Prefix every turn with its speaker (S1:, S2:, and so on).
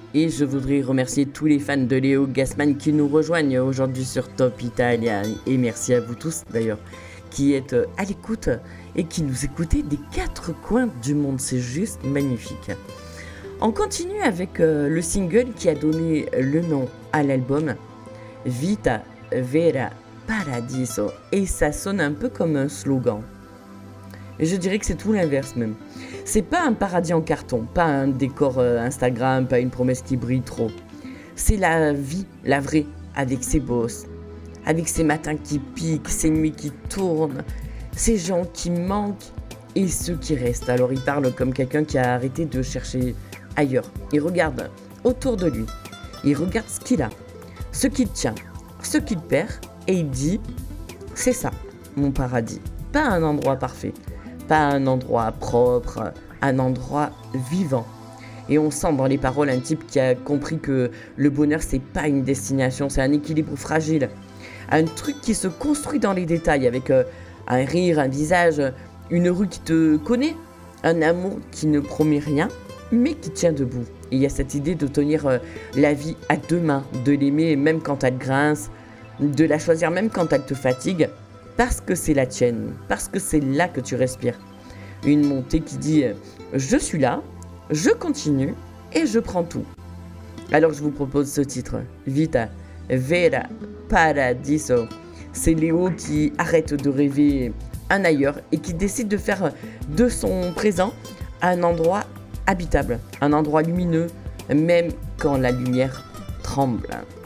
S1: Et je voudrais remercier tous les fans de Léo Gassman qui nous rejoignent aujourd'hui sur Top Italia. Et merci à vous tous d'ailleurs qui êtes à l'écoute et qui nous écoutez des 4 coins du monde. C'est juste magnifique. On continue avec le single qui a donné le nom à l'album, Vita Vera Paradiso. Et ça sonne un peu comme un slogan. Et je dirais que c'est tout l'inverse même. C'est pas un paradis en carton, pas un décor Instagram, pas une promesse qui brille trop. C'est la vie, la vraie, avec ses bosses, avec ses matins qui piquent, ses nuits qui tournent, ces gens qui manquent et ceux qui restent. Alors il parle comme quelqu'un qui a arrêté de chercher ailleurs. Il regarde autour de lui, il regarde ce qu'il a, ce qu'il tient, ce qu'il perd et il dit « c'est ça, mon paradis ». Pas un endroit parfait, pas un endroit propre, un endroit vivant. Et on sent dans les paroles un type qui a compris que le bonheur c'est pas une destination, c'est un équilibre fragile. Un truc qui se construit dans les détails avec un rire, un visage, une rue qui te connaît, un amour qui ne promet rien mais qui tient debout. Et il y a cette idée de tenir la vie à 2 mains, de l'aimer même quand elle grince, de la choisir même quand elle te fatigue, parce que c'est la tienne, parce que c'est là que tu respires. Une montée qui dit « je suis là, je continue et je prends tout ». Alors je vous propose ce titre, Vita Vera Paradiso. C'est Léo qui arrête de rêver un ailleurs et qui décide de faire de son présent un endroit habitable, un endroit lumineux, même quand la lumière tremble.